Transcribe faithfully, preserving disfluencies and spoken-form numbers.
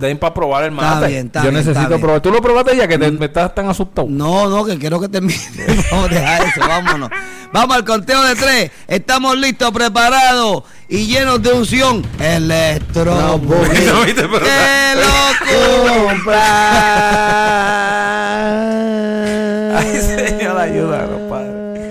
den para probar el mate. Está bien, está Yo bien, necesito está bien. probar. ¿Tú lo probaste ya que te, me estás tan asustado? No, no, que quiero que termine. Vamos a dejar eso, vámonos. Vamos al conteo de tres. Estamos listos, preparados y llenos de unción. Electro Boogie. No, ¿viste? Pero- ¡Que lo cumpla!